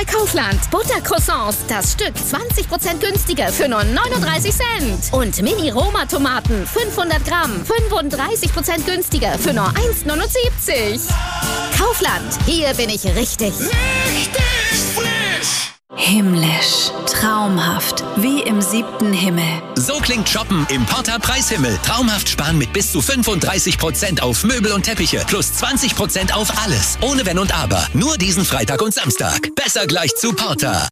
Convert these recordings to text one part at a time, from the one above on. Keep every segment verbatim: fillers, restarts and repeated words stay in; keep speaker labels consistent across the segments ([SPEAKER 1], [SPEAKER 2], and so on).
[SPEAKER 1] bei Kaufland. Buttercroissants, das Stück zwanzig Prozent günstiger für nur neununddreißig Cent. Und Mini-Roma-Tomaten, fünfhundert Gramm, fünfunddreißig Prozent günstiger für nur eins neunundsiebzig. Kaufland, hier bin ich richtig.
[SPEAKER 2] Richtig frisch!
[SPEAKER 3] Himmlisch, traumhaft, wie im siebten Himmel.
[SPEAKER 4] So klingt Shoppen im Porta Preishimmel. Traumhaft sparen mit bis zu fünfunddreißig Prozent auf Möbel und Teppiche. Plus zwanzig Prozent auf alles. Ohne Wenn und Aber. Nur diesen Freitag und Samstag. Besser gleich zu Porta.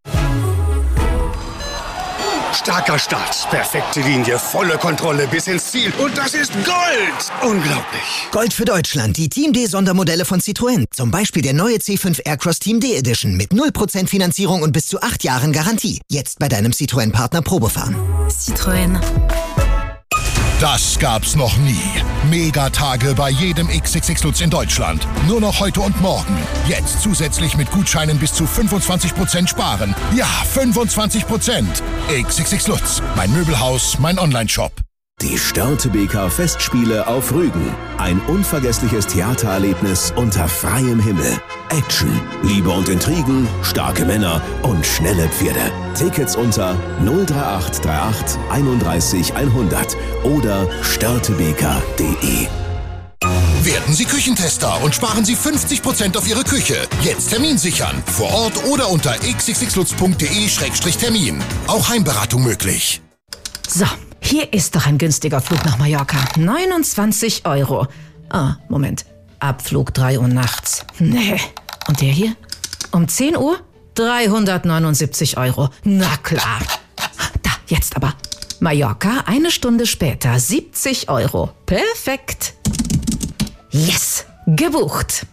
[SPEAKER 5] Starker Start, perfekte Linie, volle Kontrolle bis ins Ziel. Und das ist Gold! Unglaublich.
[SPEAKER 6] Gold für Deutschland, die Team D Sondermodelle von Citroën. Zum Beispiel der neue C fünf Aircross Team D Edition mit null Prozent Finanzierung und bis zu acht Jahren Garantie. Jetzt bei deinem Citroën-Partner Probefahren.
[SPEAKER 3] Citroën.
[SPEAKER 2] Das gab's noch nie. Megatage bei jedem X X X Lutz in Deutschland. Nur noch heute und morgen. Jetzt zusätzlich mit Gutscheinen bis zu fünfundzwanzig Prozent sparen. Ja, fünfundzwanzig Prozent. X X X Lutz. Mein Möbelhaus, mein Onlineshop.
[SPEAKER 7] Die Störtebeker Festspiele auf Rügen. Ein unvergessliches Theatererlebnis unter freiem Himmel. Action, Liebe und Intrigen, starke Männer und schnelle Pferde. Tickets unter null drei acht drei acht einunddreißig hundert oder störtebeker punkt de.
[SPEAKER 2] Werden Sie Küchentester und sparen Sie fünfzig Prozent auf Ihre Küche. Jetzt Termin sichern. Vor Ort oder unter x x x lutz punkt de Schrägstrich Termin. Auch Heimberatung möglich.
[SPEAKER 8] So, hier ist doch ein günstiger Flug nach Mallorca. neunundzwanzig Euro. Ah, Moment. Abflug drei Uhr nachts. Nee. Und der hier? Um zehn Uhr? dreihundertneunundsiebzig Euro. Na klar. Da, jetzt aber. Mallorca, eine Stunde später, siebzig Euro. Perfekt. Yes, gebucht.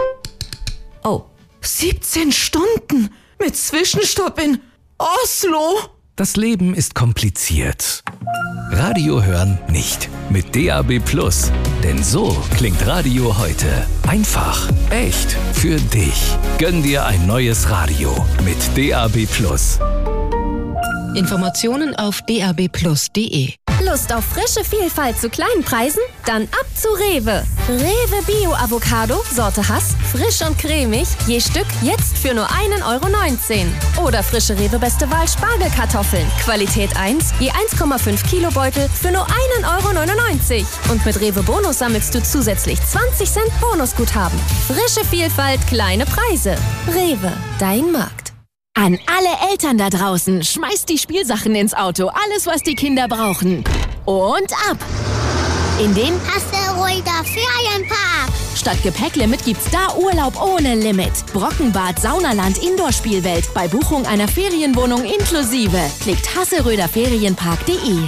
[SPEAKER 8] Oh, siebzehn Stunden mit Zwischenstopp in Oslo.
[SPEAKER 9] Das Leben ist kompliziert. Radio hören nicht. Mit D A B Plus. Denn so klingt Radio heute. Einfach, echt, für dich. Gönn dir ein neues Radio mit D A B Plus.
[SPEAKER 10] Informationen auf d a b plus punkt de.
[SPEAKER 11] Lust auf frische Vielfalt zu kleinen Preisen? Dann ab zu Rewe. Rewe Bio Avocado, Sorte Hass, frisch und cremig, je Stück jetzt für nur ein Euro neunzehn. Oder frische Rewe Beste Wahl Spargelkartoffeln, Qualität eins, je eins Komma fünf Kilo Beutel für nur ein Euro neunundneunzig. Und mit Rewe Bonus sammelst du zusätzlich zwanzig Cent Bonusguthaben. Frische Vielfalt, kleine Preise. Rewe, dein Markt.
[SPEAKER 12] An alle Eltern da draußen, schmeißt die Spielsachen ins Auto, alles was die Kinder brauchen. Und ab! In den
[SPEAKER 13] Asteroider Ferienpark.
[SPEAKER 12] Statt Gepäcklimit gibt's da Urlaub ohne Limit. Brockenbad, Saunaland, Indoor-Spielwelt. Bei Buchung einer Ferienwohnung inklusive. Klickt hasseröder ferienpark punkt de.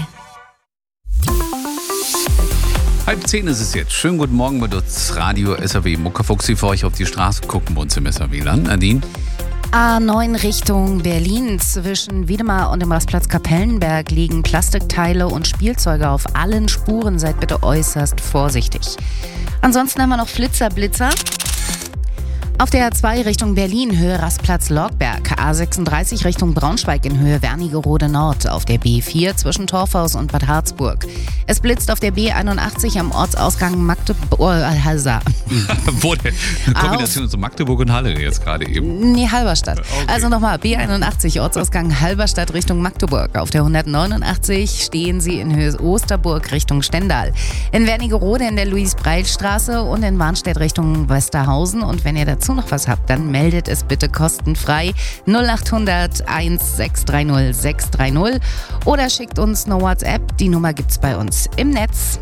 [SPEAKER 14] Halb zehn ist es jetzt. Schönen guten Morgen mit uns Radio S R W. Muckerfuchsi für euch auf die Straße. Gucken wir uns im S R W an. Nadine?
[SPEAKER 15] A neun Richtung Berlin. Zwischen Wiedemar und dem Rastplatz Kapellenberg liegen Plastikteile und Spielzeuge auf allen Spuren. Seid bitte äußerst vorsichtig. Ansonsten haben wir noch Flitzer, Blitzer. Auf der A zwei Richtung Berlin, Höhe Rastplatz Lorgberg. A sechsunddreißig Richtung Braunschweig in Höhe Wernigerode Nord. Auf der B vier zwischen Torfhaus und Bad Harzburg. Es blitzt auf der B einundachtzig am Ortsausgang Magdeburg.
[SPEAKER 14] Wo denn? Kombination zu Magdeburg und Halle jetzt gerade eben.
[SPEAKER 15] Nee, Halberstadt. Okay. Also nochmal, B einundachtzig, Ortsausgang Halberstadt Richtung Magdeburg. Auf der hundertneunundachtzig stehen Sie in Höhe Osterburg Richtung Stendal. In Wernigerode in der Luis-Breil-Straße und in Warnstedt Richtung Westerhausen. Und wenn ihr dazu noch was habt, dann meldet es bitte kostenfrei null acht hundert eins sechs drei null sechs drei null oder schickt uns eine WhatsApp. Die Nummer gibt's bei uns im Netz.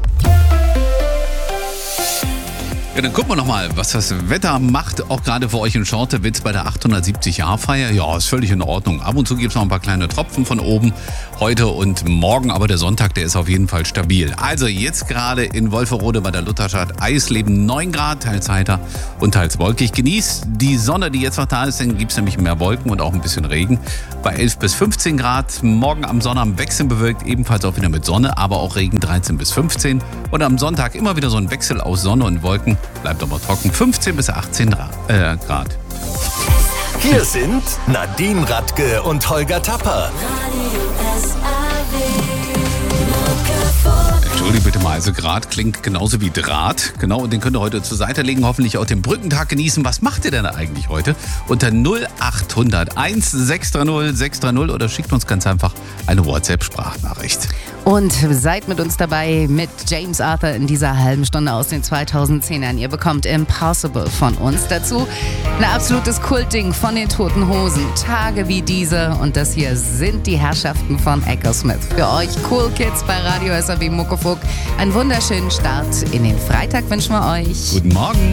[SPEAKER 14] Ja, dann gucken wir nochmal, was das Wetter macht, auch gerade für euch in Schortewitz bei der achthundertsiebzig-Jahr-Feier. Ja, ist völlig in Ordnung. Ab und zu gibt es noch ein paar kleine Tropfen von oben, heute und morgen, aber der Sonntag, der ist auf jeden Fall stabil. Also jetzt gerade in Wolferode bei der Lutherstadt Eisleben neun Grad, teils heiter und teils wolkig. Genießt die Sonne, die jetzt noch da ist, dann gibt es nämlich mehr Wolken und auch ein bisschen Regen. Bei elf bis fünfzehn Grad, morgen am Sonnabend wechselnd bewölkt, ebenfalls auch wieder mit Sonne, aber auch Regen dreizehn bis fünfzehn. Und am Sonntag immer wieder so ein Wechsel aus Sonne und Wolken. Bleibt aber trocken, fünfzehn bis achtzehn Grad.
[SPEAKER 16] Hier sind Nadine Radke und Holger Tapper.
[SPEAKER 17] Radio S R W.
[SPEAKER 14] Entschuldigung bitte mal, also Grad klingt genauso wie Draht. Genau, und den könnt ihr heute zur Seite legen, hoffentlich auch den Brückentag genießen. Was macht ihr denn eigentlich heute? Unter null acht null null eins sechs drei null sechs drei null oder schickt uns ganz einfach eine WhatsApp-Sprachnachricht.
[SPEAKER 15] Und seid mit uns dabei mit James Arthur in dieser halben Stunde aus den zweitausendzehnern. Ihr bekommt Impossible von uns. Dazu ein absolutes Kultding von den Toten Hosen. Tage wie diese. Und das hier sind die Herrschaften von Echo Smith. Für euch Cool Kids bei Radio S R B Muckefuck. Einen wunderschönen Start in den Freitag wünschen wir euch.
[SPEAKER 14] Guten Morgen.